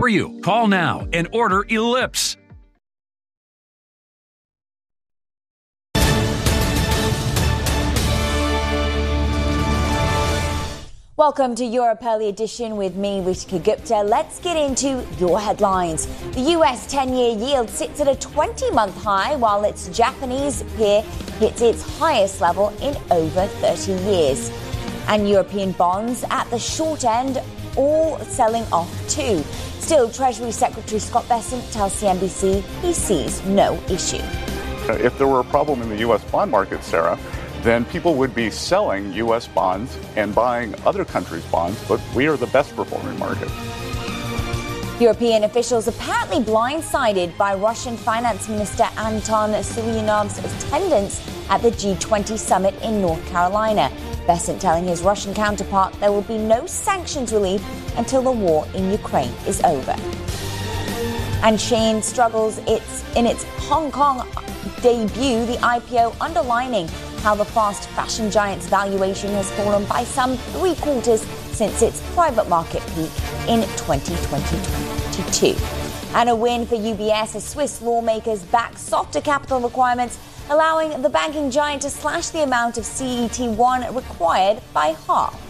you. Call now and order Ellipse. Welcome to Europe Early Edition with me, Rishika Gupta. Let's get into your headlines. The US 10-year yield sits at a 20-month high, while its Japanese peer hits its highest level in over 30 years. And European bonds at the short end all selling off too. Still, Treasury Secretary Scott Bessent tells CNBC he sees no issue. If there were a problem in the U.S. bond market, Sarah, then people would be selling U.S. bonds and buying other countries' bonds, but we are the best performing market. European officials apparently blindsided by Russian Finance Minister Anton Surianov's attendance at the G20 summit in North Carolina. Bessent telling his Russian counterpart there will be no sanctions relief until the war in Ukraine is over. And Shein struggles in its Hong Kong debut, the IPO underlining how the fast fashion giant's valuation has fallen by some 3/4 since its private market peak in 2022. And a win for UBS as Swiss lawmakers back softer capital requirements, allowing the banking giant to slash the amount of CET1 required by half.